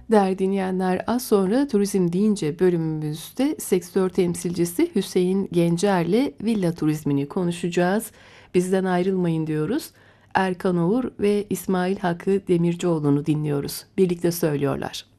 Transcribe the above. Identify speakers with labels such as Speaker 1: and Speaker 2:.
Speaker 1: Değerli dinleyenler, az sonra turizm deyince bölümümüzde sektör temsilcisi Hüseyin Gencer'le villa turizmini konuşacağız. Bizden ayrılmayın diyoruz. Erkan Oğur ve İsmail Hakkı Demircioğlu'nu dinliyoruz. Birlikte söylüyorlar.